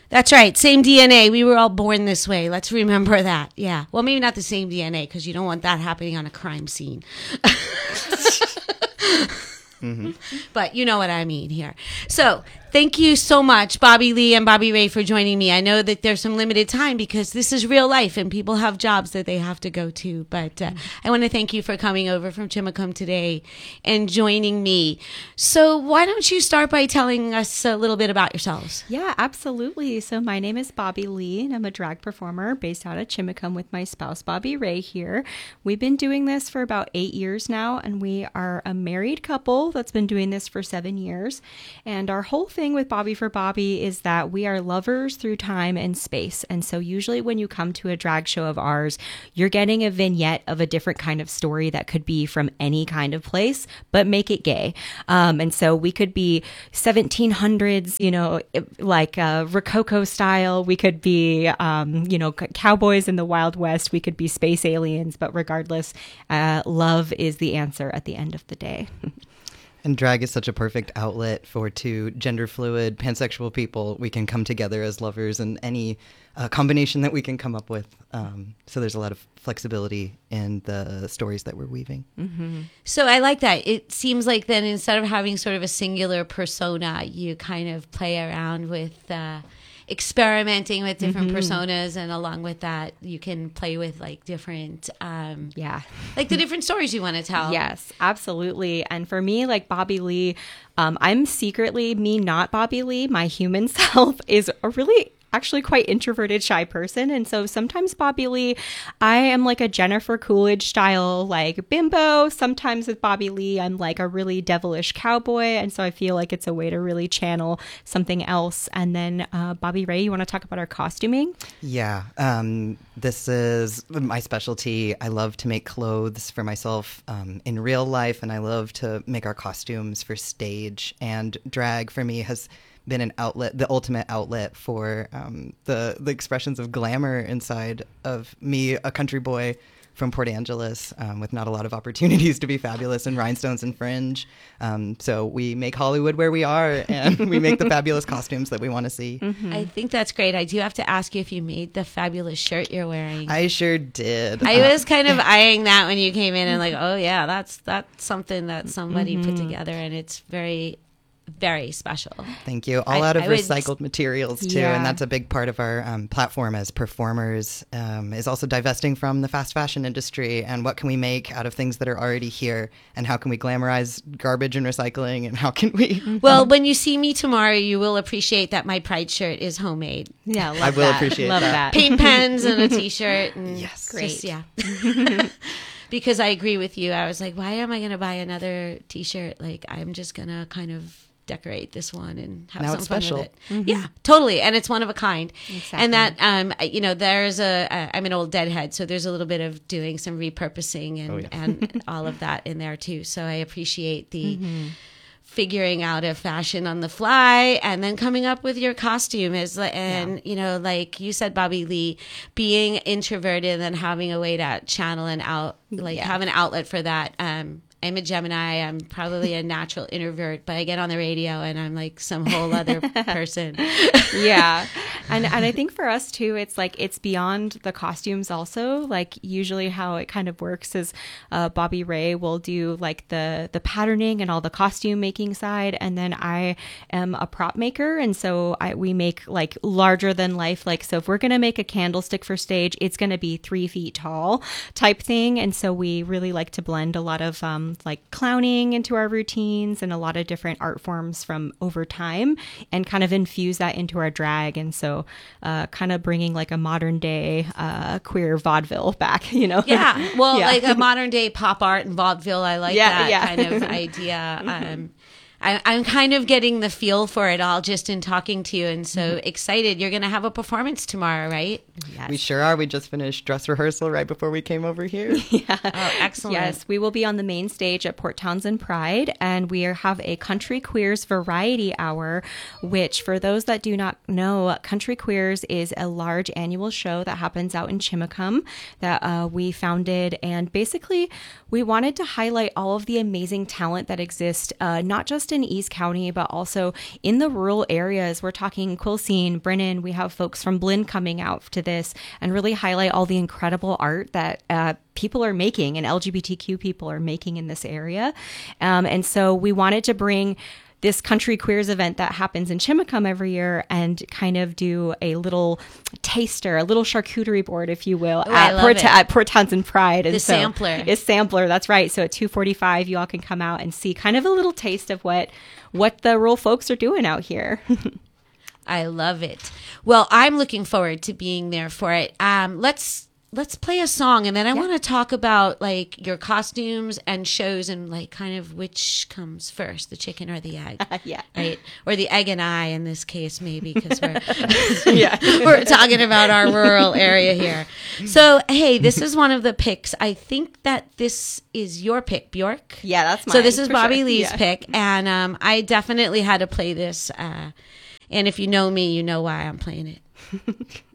That's right. Same DNA. We were all born this way. Let's remember that. Yeah. Well, maybe not the same DNA because you don't want that happening on a crime scene. Mm-hmm. But you know what I mean here. So thank you so much, Bobby Lee and Bobby Ray, for joining me. I know that there's some limited time because this is real life and people have jobs that they have to go to. But I want to thank you for coming over from Chimacum today and joining me. So why don't you start by telling us a little bit about yourselves? Yeah, absolutely. So my name is Bobby Lee and I'm a drag performer based out of Chimacum with my spouse, Bobby Ray here. We've been doing this for about 8 years now, and we are a married couple that's been doing this for 7 years. And our whole thing with Bobby for Bobby is that we are lovers through time and space. And so usually when you come to a drag show of ours, you're getting a vignette of a different kind of story that could be from any kind of place, but make it gay. And so we could be 1700s, like Rococo style. We could be, cowboys in the Wild West. We could be space aliens, but regardless, love is the answer at the end of the day. And drag is such a perfect outlet for two gender fluid, pansexual people. We can come together as lovers in any combination that we can come up with. So there's a lot of flexibility in the stories that we're weaving. Mm-hmm. So I like that. It seems like then instead of having sort of a singular persona, you kind of play around with experimenting with different personas, and along with that you can play with like different like the different stories you want to tell. Yes, absolutely. And for me, like Bobby Lee, I'm secretly me, not Bobby Lee. My human self is a really actually quite introverted, shy person. And so sometimes Bobby Lee, I am like a Jennifer Coolidge style, like bimbo. Sometimes with Bobby Lee, I'm like a really devilish cowboy. And so I feel like it's a way to really channel something else. And then Bobby Ray, you want to talk about our costuming? Yeah. This is my specialty. I love to make clothes for myself in real life. And I love to make our costumes for stage. And drag for me has been an outlet, the ultimate outlet for the expressions of glamour inside of me, a country boy from Port Angeles with not a lot of opportunities to be fabulous in rhinestones and fringe. So we make Hollywood where we are, and we make the fabulous costumes that we want to see. Mm-hmm. I think that's great. I do have to ask you if you made the fabulous shirt you're wearing. I sure did. I was kind of eyeing that when you came in and like, oh yeah, that's something that somebody put together, and it's very, very special. Thank you. All out of recycled materials too. Yeah. And that's a big part of our platform as performers, is also divesting from the fast fashion industry and what can we make out of things that are already here, and how can we glamorize garbage and recycling, and how can we... Well, when you see me tomorrow, you will appreciate that my Pride shirt is homemade. Yeah, love I will appreciate love that. Paint pens and a t-shirt. And yes. Great. Yeah. Because I agree with you. I was like, why am I going to buy another t-shirt? Like, I'm just going to kind of decorate this one and have some fun with it. Mm-hmm. Yeah, totally. And it's one of a kind. Exactly. And that, there's I'm an old deadhead, so there's a little bit of doing some repurposing and all of that in there too. So I appreciate the figuring out a fashion on the fly and then coming up with your costume like you said, Bobby Lee, being introverted and then having a way to channel and have an outlet for that. I'm a Gemini. I'm probably a natural introvert, but I get on the radio and I'm like some whole other person. Yeah. And I think for us too, it's like, it's beyond the costumes also. Like usually how it kind of works is Bobby Ray will do like the patterning and all the costume making side. And then I am a prop maker. And so we make like larger than life. Like, so if we're going to make a candlestick for stage, it's going to be 3 feet tall type thing. And so we really like to blend a lot of like clowning into our routines and a lot of different art forms from over time, and kind of infuse that into our drag. And so kind of bringing like a modern day queer vaudeville back, Yeah. Well, like a modern day pop art and vaudeville. I like that kind of idea. I'm kind of getting the feel for it all just in talking to you, and so excited. You're going to have a performance tomorrow, right? Yes. We sure are. We just finished dress rehearsal right before we came over here. Yeah. Oh, excellent. Yes, we will be on the main stage at Port Townsend Pride, and we have a Country Queers Variety Hour, which for those that do not know, Country Queers is a large annual show that happens out in Chimacum that we founded, and basically we wanted to highlight all of the amazing talent that exists, not just in East County, but also in the rural areas. We're talking Quilcene, Brennan. We have folks from Blinn coming out to this and really highlight all the incredible art that people are making and LGBTQ people are making in this area. And so we wanted to bring this Country Queers event that happens in Chimacum every year and kind of do a little taster, a little charcuterie board, if you will, at Port Townsend Pride. And sampler. It's sampler, that's right. So at 2:45, you all can come out and see kind of a little taste of what the rural folks are doing out here. I love it. Well, I'm looking forward to being there for it. Let's play a song, and then I want to talk about like your costumes and shows and like kind of which comes first, the chicken or the egg. Right? Or the egg and I in this case, maybe, because we're we're talking about our rural area here. So, hey, this is one of the picks. I think that this is your pick, Bjork. Yeah, that's mine. So this is Bobby Lee's pick, and I definitely had to play this. And if you know me, you know why I'm playing it.